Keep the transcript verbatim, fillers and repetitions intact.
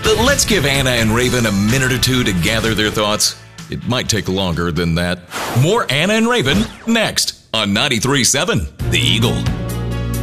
Uh, Let's give Anna and Raven a minute or two to gather their thoughts. It might take longer than that. More Anna and Raven next on ninety-three point seven The Eagle.